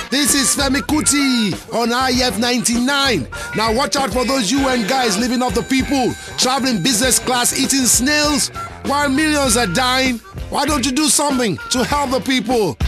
This is Femi Kuti on IF 99. Now watch out for those UN guys living off the people, traveling business class, eating snails while millions are dying. Why don't you do something to help the people?